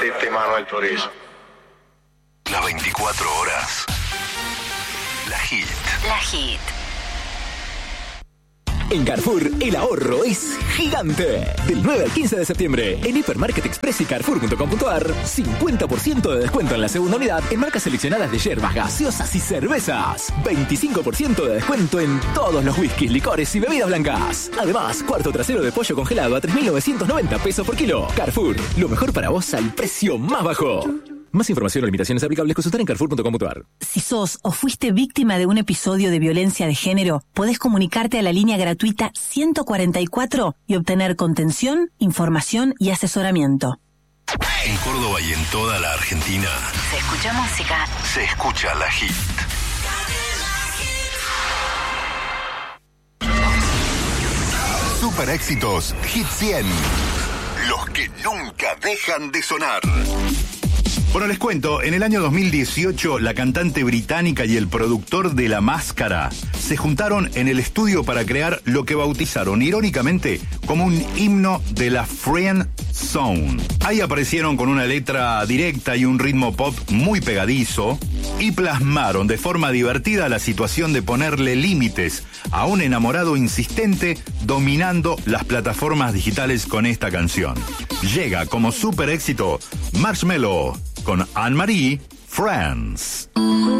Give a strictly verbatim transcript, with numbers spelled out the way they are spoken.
Tete Manuel Turizo. Las veinticuatro horas. La Hit. La Hit. En Carrefour, el ahorro es gigante. Del nueve al quince de septiembre, en Hipermarket Express y Carrefour punto com punto ar, cincuenta por ciento de descuento en la segunda unidad en marcas seleccionadas de yerbas, gaseosas y cervezas. veinticinco por ciento de descuento en todos los whiskies, licores y bebidas blancas. Además, cuarto trasero de pollo congelado a tres mil novecientos noventa pesos por kilo. Carrefour, lo mejor para vos al precio más bajo. Más información o limitaciones aplicables, consultar en Carrefour punto com punto ar. Si sos o fuiste víctima de un episodio de violencia de género, podés comunicarte a la línea gratuita ciento cuarenta y cuatro y obtener contención, información y asesoramiento. En Córdoba y en toda la Argentina Se escucha música. se escucha La Hit. Super éxitos Hit cien. Los que nunca dejan de sonar. Bueno, les cuento, en el año dos mil dieciocho, la cantante británica y el productor de La Máscara se juntaron en el estudio para crear lo que bautizaron, irónicamente, como un himno de la Friend Zone. Ahí aparecieron con una letra directa y un ritmo pop muy pegadizo y plasmaron de forma divertida la situación de ponerle límites a un enamorado insistente dominando las plataformas digitales con esta canción. Llega como super éxito Marshmello con Anne-Marie, Friends.